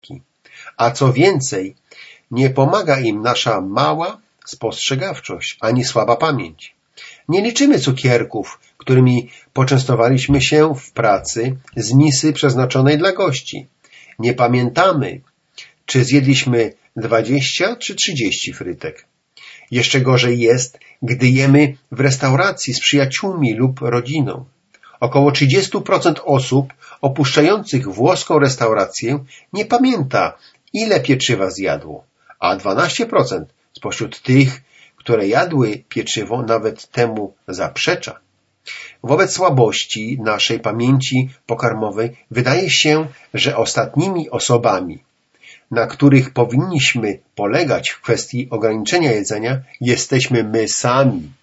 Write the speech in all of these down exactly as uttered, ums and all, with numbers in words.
A co więcej, nie pomaga im nasza mała spostrzegawczość ani słaba pamięć. Nie liczymy cukierków, którymi poczęstowaliśmy się w pracy z misy przeznaczonej dla gości. Nie pamiętamy, czy zjedliśmy dwadzieścia czy trzydzieści frytek. Jeszcze gorzej jest, gdy jemy w restauracji z przyjaciółmi lub rodziną. Około trzydzieści procent osób opuszczających włoską restaurację nie pamięta, ile pieczywa zjadło, a dwanaście procent spośród tych, które jadły pieczywo, nawet temu zaprzecza. Wobec słabości naszej pamięci pokarmowej wydaje się, że ostatnimi osobami, na których powinniśmy polegać w kwestii ograniczenia jedzenia, jesteśmy my sami.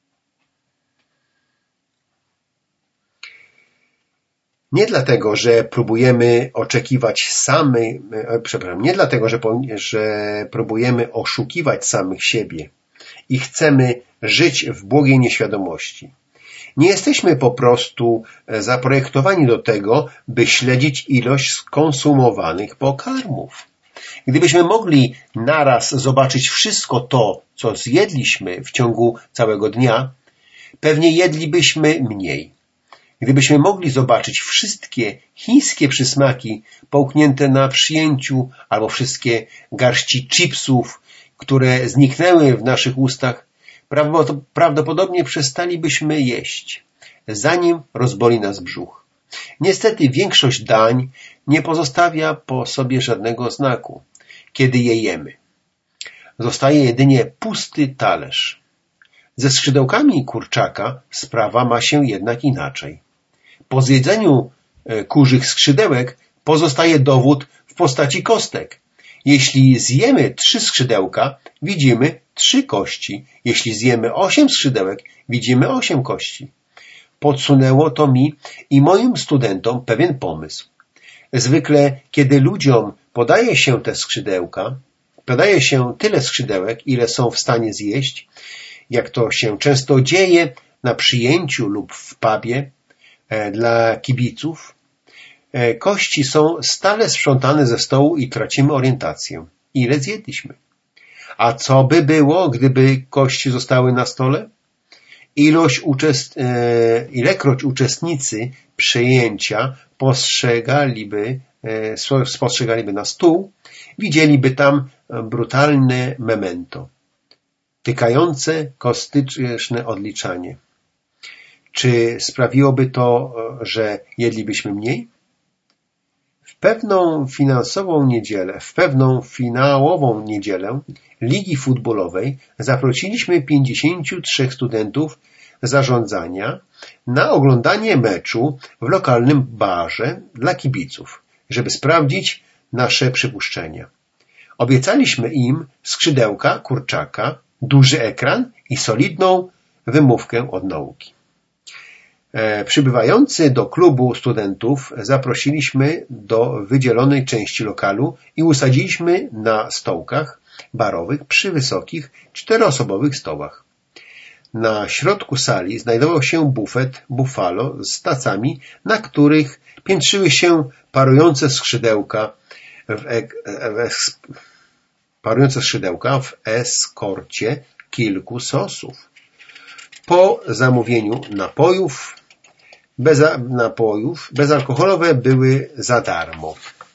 Nie dlatego, że próbujemy oczekiwać samy, przepraszam, nie dlatego, że, że próbujemy oszukiwać samych siebie i chcemy żyć w błogiej nieświadomości. Nie jesteśmy po prostu zaprojektowani do tego, by śledzić ilość skonsumowanych pokarmów. Gdybyśmy mogli naraz zobaczyć wszystko to, co zjedliśmy w ciągu całego dnia, pewnie jedlibyśmy mniej. Gdybyśmy mogli zobaczyć wszystkie chińskie przysmaki połknięte na przyjęciu albo wszystkie garści chipsów, które zniknęły w naszych ustach, prawdopodobnie przestalibyśmy jeść, zanim rozboli nas brzuch. Niestety większość dań nie pozostawia po sobie żadnego znaku, kiedy je jemy. Zostaje jedynie pusty talerz. Ze skrzydełkami kurczaka sprawa ma się jednak inaczej. Po zjedzeniu kurzych skrzydełek pozostaje dowód w postaci kostek. Jeśli zjemy trzy skrzydełka, widzimy trzy kości. Jeśli zjemy osiem skrzydełek, widzimy osiem kości. Podsunęło to mi i moim studentom pewien pomysł. Zwykle, kiedy ludziom podaje się te skrzydełka, podaje się tyle skrzydełek, ile są w stanie zjeść, jak to się często dzieje na przyjęciu lub w pubie e, dla kibiców, e, kości są stale sprzątane ze stołu i tracimy orientację. Ile zjedliśmy? A co by było, gdyby kości zostały na stole? Ilość uczest... e, ilekroć uczestnicy przyjęcia postrzegaliby, e, spostrzegaliby na stół, widzieliby tam brutalne memento, tykające kostyczne odliczanie. Czy sprawiłoby to, że jedlibyśmy mniej? W pewną finansową niedzielę, w pewną finałową niedzielę ligi futbolowej zaprosiliśmy pięćdziesięciu trzech studentów zarządzania na oglądanie meczu w lokalnym barze dla kibiców, żeby sprawdzić nasze przypuszczenia. Obiecaliśmy im skrzydełka kurczaka, duży ekran i solidną wymówkę od nauki. E, przybywający do klubu studentów zaprosiliśmy do wydzielonej części lokalu i usadziliśmy na stołkach barowych przy wysokich, czteroosobowych stołach. Na środku sali znajdował się bufet Buffalo z tacami, na których piętrzyły się parujące skrzydełka w, ek, w, parujące skrzydełka w eskorcie kilku sosów. Po zamówieniu napojów, bez, napojów bezalkoholowe były za darmo.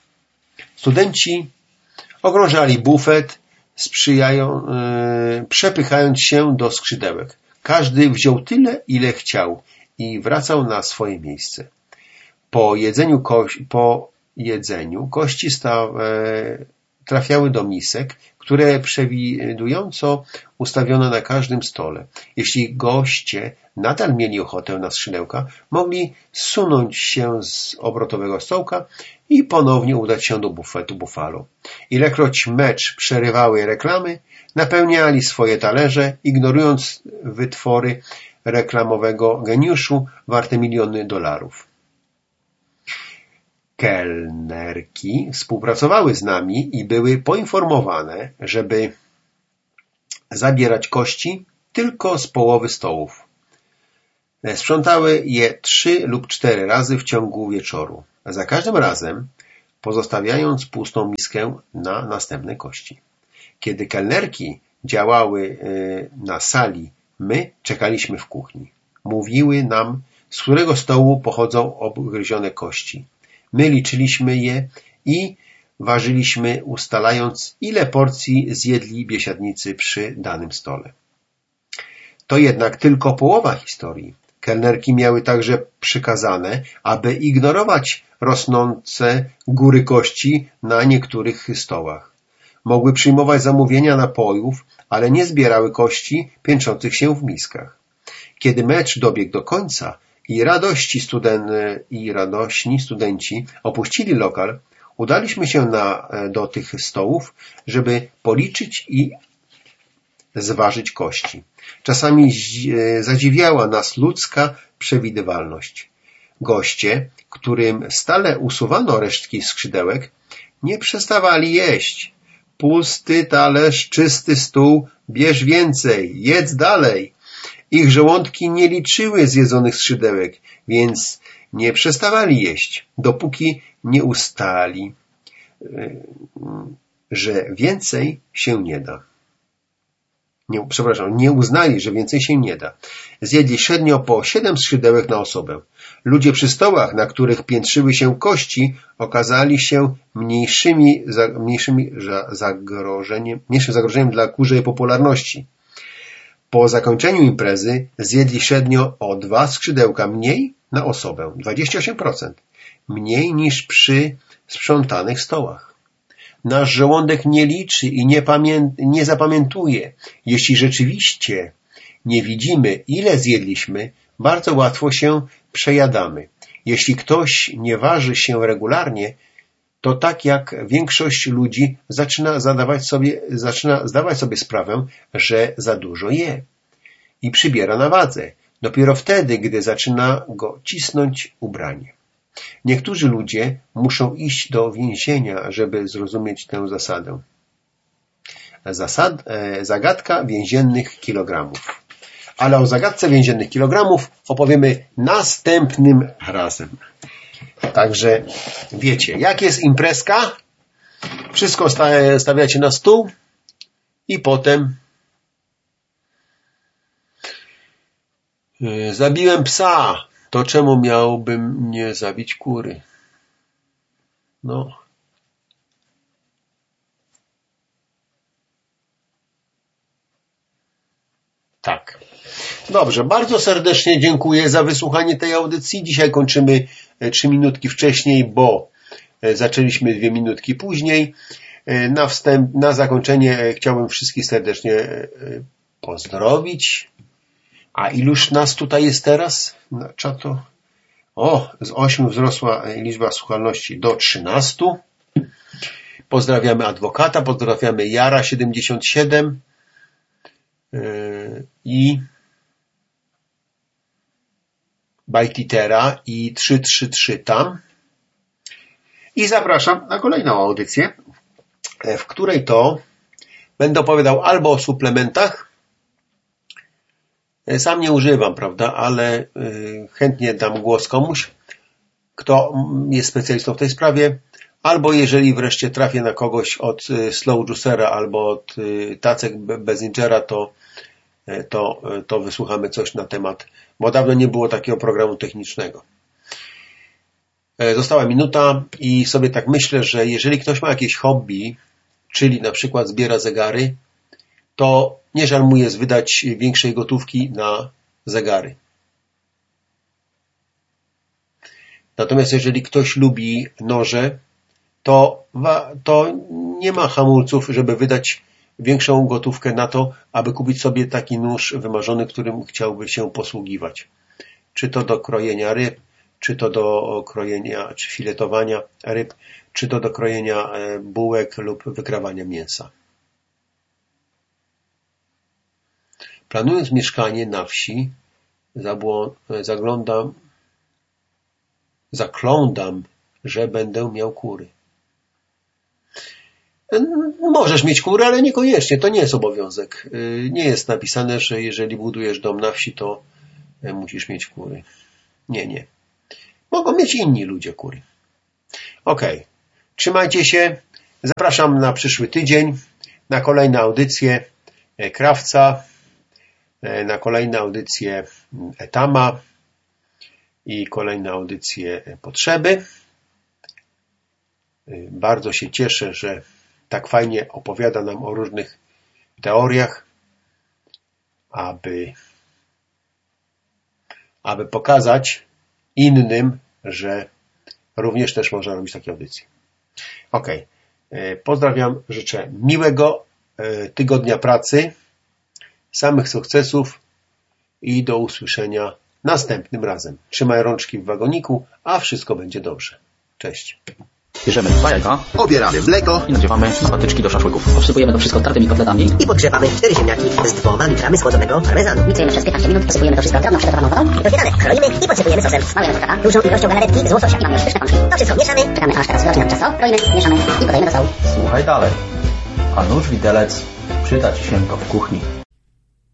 Studenci ogrążali bufet, sprzyjają, yy, przepychając się do skrzydełek. Każdy wziął tyle, ile chciał i wracał na swoje miejsce. Po jedzeniu, ko- po jedzeniu kości sta- yy, trafiały do misek, które przewidująco ustawiono na każdym stole. Jeśli goście nadal mieli ochotę na skrzydełka, mogli zsunąć się z obrotowego stołka i ponownie udać się do bufetu Buffalo. Ilekroć mecz przerywały reklamy, napełniali swoje talerze, ignorując wytwory reklamowego geniuszu warte miliony dolarów. Kelnerki współpracowały z nami i były poinformowane, żeby zabierać kości tylko z połowy stołów. Sprzątały je trzy lub cztery razy w ciągu wieczoru. Za każdym razem pozostawiając pustą miskę na następne kości. Kiedy kelnerki działały na sali, my czekaliśmy w kuchni. Mówiły nam, z którego stołu pochodzą obgryzione kości. My liczyliśmy je i ważyliśmy, ustalając, ile porcji zjedli biesiadnicy przy danym stole. To jednak tylko połowa historii. Kelnerki miały także przykazane, aby ignorować rosnące góry kości na niektórych stołach. Mogły przyjmować zamówienia napojów, ale nie zbierały kości piętrzących się w miskach. Kiedy mecz dobiegł do końca i radości studen- i radośni studenci opuścili lokal, udaliśmy się na, do tych stołów, żeby policzyć i zważyć kości. Czasami zadziwiała nas ludzka przewidywalność. Goście, którym stale usuwano resztki skrzydełek, nie przestawali jeść. Pusty talerz, czysty stół, bierz więcej, jedz dalej. Ich żołądki nie liczyły zjedzonych skrzydełek, więc nie przestawali jeść, dopóki nie ustali, że więcej się nie da. Nie, przepraszam, nie uznali, że więcej się nie da. Zjedli średnio po siedem skrzydełek na osobę. Ludzie przy stołach, na których piętrzyły się kości, okazali się mniejszymi, za, mniejszymi zagrożeniem, mniejszym zagrożeniem dla kurzej popularności. Po zakończeniu imprezy zjedli średnio o dwa skrzydełka mniej na osobę, dwadzieścia osiem procent, mniej niż przy sprzątanych stołach. Nasz żołądek nie liczy i nie, pamię- nie zapamiętuje. Jeśli rzeczywiście nie widzimy, ile zjedliśmy, bardzo łatwo się przejadamy. Jeśli ktoś nie waży się regularnie, to tak jak większość ludzi zaczyna, zadawać sobie, zaczyna zdawać sobie sprawę, że za dużo je i przybiera na wadze. Dopiero wtedy, gdy zaczyna go cisnąć ubranie. Niektórzy ludzie muszą iść do więzienia, żeby zrozumieć tę zasadę. Zasad, e, zagadka więziennych kilogramów. Ale o zagadce więziennych kilogramów opowiemy następnym razem. Także wiecie, jak jest imprezka, wszystko stawiacie na stół i potem yy, zabiłem psa, to czemu miałbym nie zabić kury? No. Tak. Dobrze, bardzo serdecznie dziękuję za wysłuchanie tej audycji. Dzisiaj kończymy trzy minutki wcześniej, bo zaczęliśmy dwie minutki później. Na wstęp, na zakończenie chciałbym wszystkich serdecznie pozdrowić. A iluż nas tutaj jest teraz na czato? O, z ośmiu wzrosła liczba słuchalności do trzynastu. Pozdrawiamy adwokata, pozdrawiamy Jara siedemdziesiąt siedem i Bajtitera i trzysta trzydzieści trzy tam. I zapraszam na kolejną audycję, w której to będę opowiadał albo o suplementach. Sam nie używam, prawda, ale chętnie dam głos komuś, kto jest specjalistą w tej sprawie, albo jeżeli wreszcie trafię na kogoś od Slow Juicera albo od Tacek Bezingera, to, to, to wysłuchamy coś na temat, bo dawno nie było takiego programu technicznego. Została minuta i sobie tak myślę, że jeżeli ktoś ma jakieś hobby, czyli na przykład zbiera zegary, to nie żal mu jest wydać większej gotówki na zegary. Natomiast jeżeli ktoś lubi noże, to, to nie ma hamulców, żeby wydać większą gotówkę na to, aby kupić sobie taki nóż wymarzony, którym chciałby się posługiwać. Czy to do krojenia ryb, czy to do krojenia, czy filetowania ryb, czy to do krojenia bułek lub wykrawania mięsa. Planując mieszkanie na wsi, zaglądam, zaklądam, że będę miał kury. Możesz mieć kury, ale niekoniecznie. To nie jest obowiązek. Nie jest napisane, że jeżeli budujesz dom na wsi, to musisz mieć kury. Nie, nie. Mogą mieć inni ludzie kury. Okej. Trzymajcie się. Zapraszam na przyszły tydzień, na kolejne audycje Krawca, na kolejne audycje Etama i kolejne audycje Potrzeby. Bardzo się cieszę, że tak fajnie opowiada nam o różnych teoriach, aby, aby pokazać innym, że również też można robić takie audycje. Ok. Pozdrawiam, życzę miłego tygodnia pracy, samych sukcesów i do usłyszenia następnym razem. Trzymaj rączki w wagoniku, a wszystko będzie dobrze. Cześć. Bierzemy jajka, obieramy mleko i nadziewamy na patyczki do szaszłyków. Obsypujemy to wszystko tartymi kotletami i podgrzewamy cztery ziemniaki z dwoma litrami schłodzonego parmezanu. Miksujemy przez piętnaście minut, posypujemy to wszystko drobną przygotowaną wodą. Rozbieramy, kroimy i podsypujemy sosem. Malujemy to taka Dużą ilością galaretki z łososia. i mamy już pyszne pączki. To wszystko mieszamy. Czekamy aż teraz wyrośnie nam ciasto, kroimy, mieszamy i podajemy do stołu. Słuchaj dalej, a nóż widelec przyda Ci się to w kuchni.